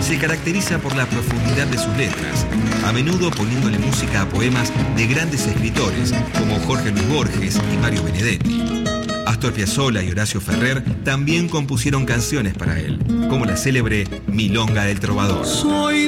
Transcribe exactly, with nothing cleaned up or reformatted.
se caracteriza por la profundidad de sus letras, a menudo poniéndole música a poemas de grandes escritores como Jorge Luis Borges y Mario Benedetti. Astor Piazzolla y Horacio Ferrer también compusieron canciones para él, como la célebre Milonga del Trovador. Soy